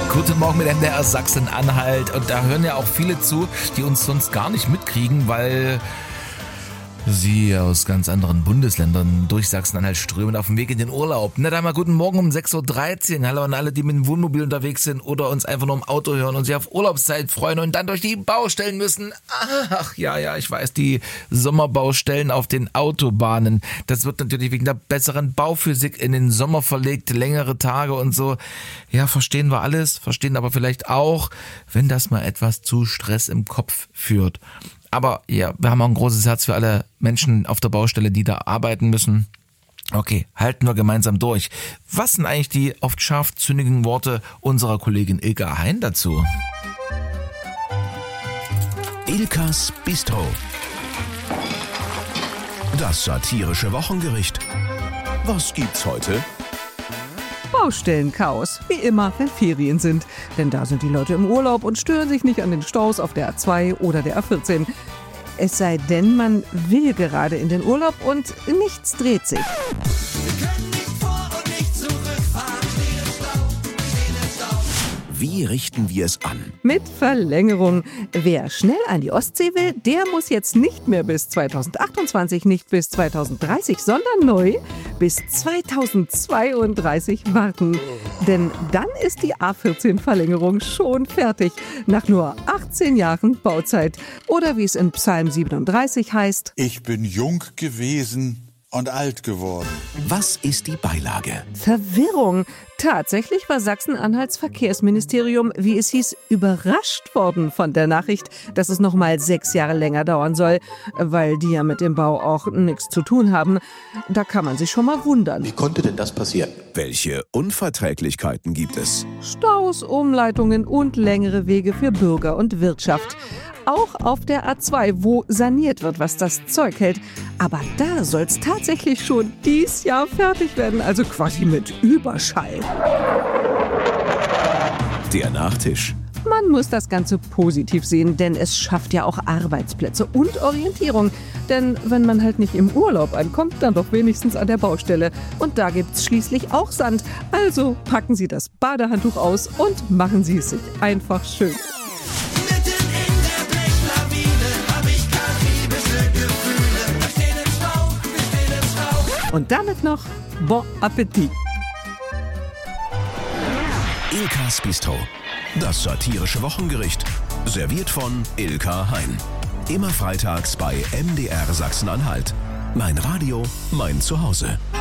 Guten Morgen mit NDR Sachsen-Anhalt. Und da hören ja auch viele zu, die uns sonst gar nicht mitkriegen, weil sie aus ganz anderen Bundesländern durch Sachsen-Anhalt strömen auf dem Weg in den Urlaub. Na dann mal guten Morgen um 6.13 Uhr. Hallo an alle, die mit dem Wohnmobil unterwegs sind oder uns einfach nur im Auto hören und sich auf Urlaubszeit freuen und dann durch die Baustellen müssen. Ach ja, ich weiß, die Sommerbaustellen auf den Autobahnen. Das wird natürlich wegen der besseren Bauphysik in den Sommer verlegt, längere Tage und so. Ja, verstehen wir alles, verstehen aber vielleicht auch, wenn das mal etwas zu Stress im Kopf führt. Aber ja, wir haben auch ein großes Herz für alle Menschen auf der Baustelle, die da arbeiten müssen. Okay, halten wir gemeinsam durch. Was sind eigentlich die oft scharfzüngigen Worte unserer Kollegin Ilka Hein dazu? Ilkas Bistro. Das satirische Wochengericht. Was gibt's heute? Baustellenchaos, wie immer, wenn Ferien sind. Denn da sind die Leute im Urlaub und stören sich nicht an den Staus auf der A2 oder der A14. Es sei denn, man will gerade in den Urlaub und nichts dreht sich. Wie richten wir es an? Mit Verlängerung. Wer schnell an die Ostsee will, der muss jetzt nicht mehr bis 2028, nicht bis 2030, sondern neu bis 2032 warten. Denn dann ist die A14-Verlängerung schon fertig. Nach nur 18 Jahren Bauzeit. Oder wie es in Psalm 37 heißt: Ich bin jung gewesen und alt geworden. Was ist die Beilage? Verwirrung. Tatsächlich war Sachsen-Anhalts Verkehrsministerium, wie es hieß, überrascht worden von der Nachricht, dass es noch mal 6 Jahre länger dauern soll, weil die ja mit dem Bau auch nichts zu tun haben. Da kann man sich schon mal wundern. Wie konnte denn das passieren? Welche Unverträglichkeiten gibt es? Staus, Umleitungen und längere Wege für Bürger und Wirtschaft. Auch auf der A2, wo saniert wird, was das Zeug hält. Aber da soll es tatsächlich schon dieses Jahr fertig werden, also quasi mit Überschall. Der Nachtisch. Man muss das Ganze positiv sehen, denn es schafft ja auch Arbeitsplätze und Orientierung. Denn wenn man halt nicht im Urlaub ankommt, dann doch wenigstens an der Baustelle. Und da gibt's schließlich auch Sand. Also packen Sie das Badehandtuch aus und machen Sie es sich einfach schön. Und damit noch Bon Appetit. Ilkas Bistro. Das satirische Wochengericht. Serviert von Ilka Hein. Immer freitags bei MDR Sachsen-Anhalt. Mein Radio, mein Zuhause.